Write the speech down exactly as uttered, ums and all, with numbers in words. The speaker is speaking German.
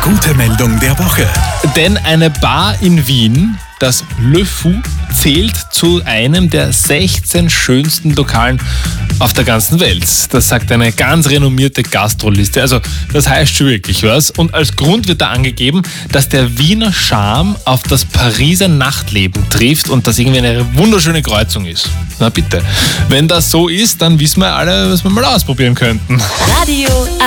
gute Meldung der Woche. Denn eine Bar in Wien, das Le Fou, zählt zu einem der sechzehn schönsten Lokalen auf der ganzen Welt. Das sagt eine ganz renommierte Gastroliste. Also das heißt schon wirklich was. Und als Grund wird da angegeben, dass der Wiener Charme auf das Pariser Nachtleben trifft und das irgendwie eine wunderschöne Kreuzung ist. Na bitte. Wenn das so ist, dann wissen wir alle, was wir mal ausprobieren könnten. Radio